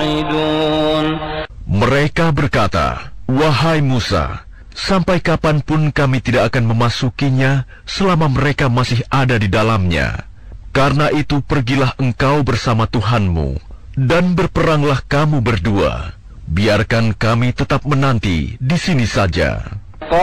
خالدون. Mereka berkata, "Wahai Musa, sampai kapanpun kami tidak akan memasukinya selama mereka masih ada di dalamnya. Karena itu pergilah engkau bersama Tuhanmu, dan berperanglah kamu berdua. Biarkan kami tetap menanti di sini saja."